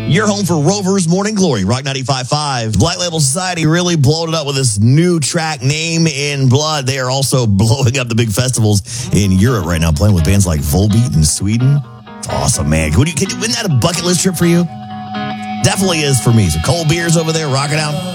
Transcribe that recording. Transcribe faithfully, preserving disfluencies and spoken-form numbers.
Your home for Rover's Morning Glory, Rock ninety-five point five. Black Label Society really blowed it up with this new track, Name in Blood. They are also blowing up the big festivals in Europe right now, playing with bands like Volbeat in Sweden. It's awesome, man. Would you, can, isn't that a bucket list trip for you? Definitely is for me. So cold beers over there, rocking out.